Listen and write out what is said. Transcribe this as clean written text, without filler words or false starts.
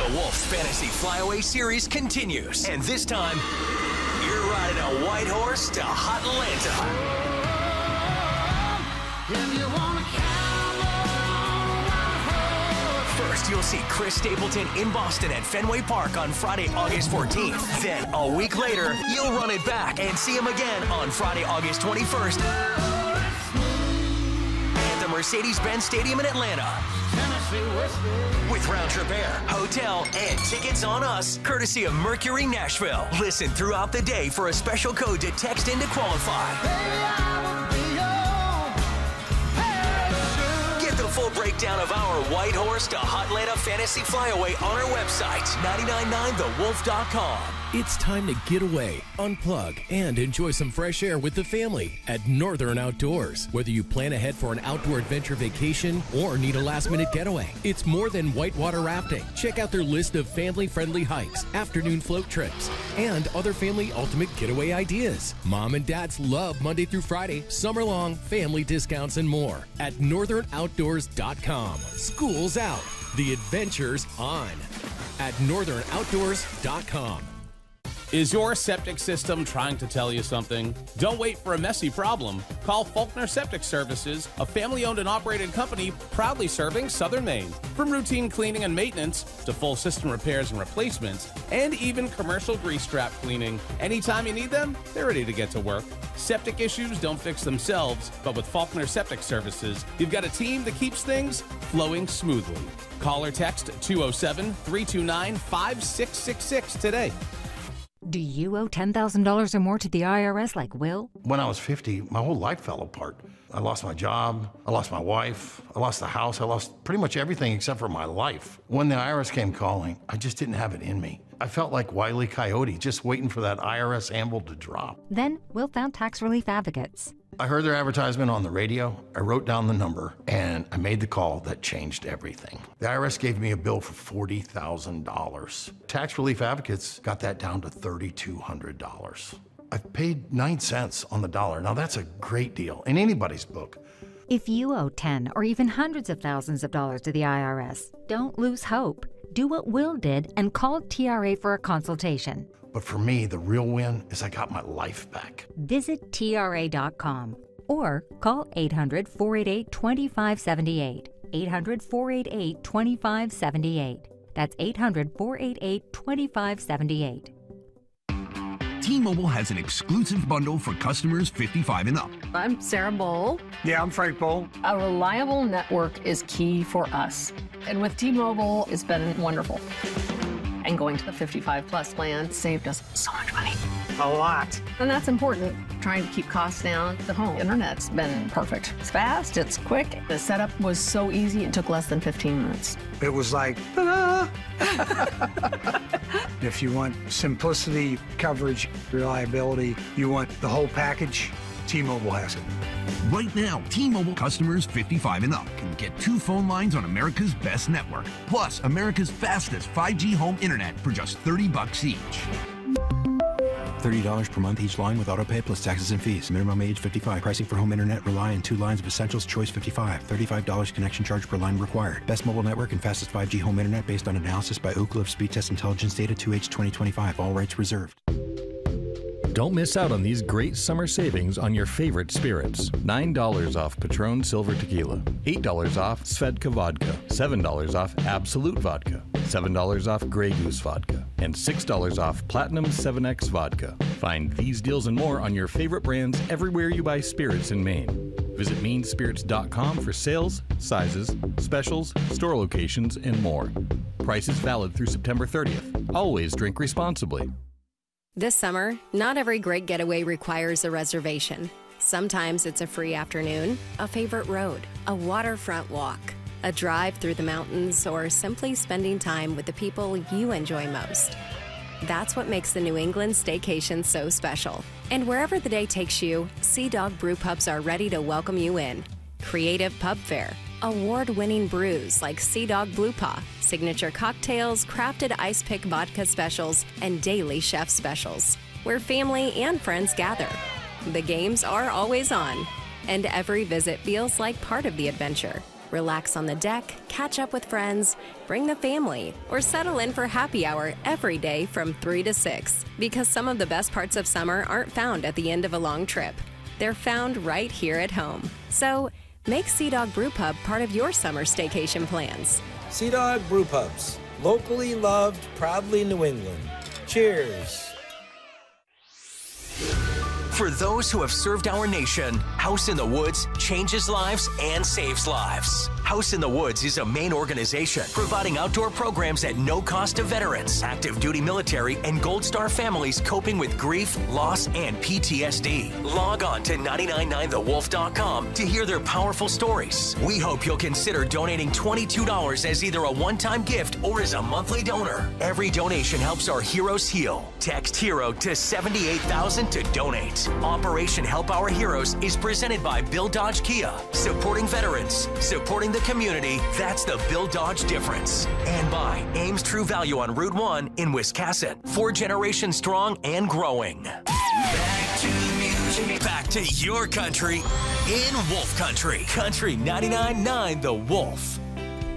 The Wolf's Fantasy Flyaway series continues. And this time, you're riding a white horse to Hot Atlanta. First, you'll see Chris Stapleton in Boston at Fenway Park on Friday, August 14th. Then, a week later, you'll run it back and see him again on Friday, August 21st at the Mercedes-Benz Stadium in Atlanta. With round-trip air, hotel, and tickets on us, courtesy of Mercury Nashville. Listen throughout the day for a special code to text in to qualify. Full breakdown of our White Horse to Hotlanta Fantasy Flyaway on our website, 999thewolf.com. It's time to get away, unplug, and enjoy some fresh air with the family at Northern Outdoors. Whether you plan ahead for an outdoor adventure vacation or need a last-minute getaway, it's more than whitewater rafting. Check out their list of family-friendly hikes, afternoon float trips, and other family ultimate getaway ideas. Mom and dads love Monday through Friday, summer-long family discounts and more at northernoutdoors.com. School's out. The adventure's on at northernoutdoors.com. Is your septic system trying to tell you something? Don't wait for a messy problem. Call Faulkner Septic Services, a family-owned and operated company proudly serving Southern Maine. From routine cleaning and maintenance to full system repairs and replacements, and even commercial grease trap cleaning. Anytime you need them, they're ready to get to work. Septic issues don't fix themselves, but with Faulkner Septic Services, you've got a team that keeps things flowing smoothly. Call or text 207-329-5666 today. Do you owe $10,000 or more to the IRS like Will? When I was 50, my whole life fell apart. I lost my job, I lost my wife, I lost the house, I lost pretty much everything except for my life. When the IRS came calling, I just didn't have it in me. I felt like Wile E. Coyote, just waiting for that IRS anvil to drop. Then Will found tax relief advocates. I heard their advertisement on the radio, I wrote down the number, and I made the call that changed everything. The IRS gave me a bill for $40,000. Tax Relief Advocates got that down to $3,200. I've paid 9 cents on the dollar. Now that's a great deal in anybody's book. If you owe 10 or even hundreds of thousands of dollars to the IRS, don't lose hope. Do what Will did and call TRA for a consultation. But for me, the real win is I got my life back. Visit TRA.com or call 800-488-2578. 800-488-2578. That's 800-488-2578. T-Mobile has an exclusive bundle for customers 55 and up. I'm Sarah Bowl. Yeah, I'm Frank Bowl. A reliable network is key for us. And with T-Mobile, it's been wonderful. And going to the 55 plus plan saved us so much money. A lot. And that's important. Trying to keep costs down. The home internet's been perfect. It's fast, it's quick. The setup was so easy, it took less than 15 minutes. It was like, ta-da! If you want simplicity, coverage, reliability, you want the whole package, T-Mobile has it. Right now, T-Mobile customers 55 and up can get 2 phone lines on America's best network, plus America's fastest 5G home internet for just $30 each. $30 per month each line with autopay plus taxes and fees. Minimum age 55. Pricing for home internet rely on 2 lines of Essentials Choice 55. $35 connection charge per line required. Best mobile network and fastest 5G home internet based on analysis by Ookla of Speed Test Intelligence data 2H 2025. All rights reserved. Don't miss out on these great summer savings on your favorite spirits. $9 off Patron Silver Tequila, $8 off Svedka Vodka, $7 off Absolute Vodka, $7 off Grey Goose Vodka, and $6 off Platinum 7X Vodka. Find these deals and more on your favorite brands everywhere you buy spirits in Maine. Visit meanspirits.com for sales, sizes, specials, store locations, and more. Prices valid through September 30th. Always drink responsibly. This summer, not every great getaway requires a reservation. Sometimes it's a free afternoon, a favorite road, a waterfront walk, a drive through the mountains, or simply spending time with the people you enjoy most. That's what makes the New England staycation so special. And wherever the day takes you, Sea Dog Brew Pubs are ready to welcome you in. Creative pub fare, award-winning brews like Sea Dog Blue Paw, signature cocktails, crafted ice pick vodka specials, and daily chef specials, where family and friends gather. The games are always on, and every visit feels like part of the adventure. Relax on the deck, catch up with friends, bring the family, or settle in for happy hour every day from 3 to 6. Because some of the best parts of summer aren't found at the end of a long trip. They're found right here at home. So make Sea Dog Brew Pub part of your summer staycation plans. Sea Dog Brew Pubs. Locally loved, proudly New England. Cheers. For those who have served our nation, House in the Woods changes lives and saves lives. House in the Woods is a Maine organization providing outdoor programs at no cost to veterans, active duty military, and Gold Star families coping with grief, loss, and PTSD. Log on to 999thewolf.com to hear their powerful stories. We hope you'll consider donating $22 as either a one-time gift or as a monthly donor. Every donation helps our heroes heal. Text HERO to 78,000 to donate. Operation Help Our Heroes is presented by Bill Dodge Kia. Supporting veterans, supporting the community, that's the Bill Dodge difference. And by Ames True Value on Route 1 in Wiscasset. 4 generations strong and growing. Back to music. Back to your country in Wolf Country. Country 99.9 The Wolf.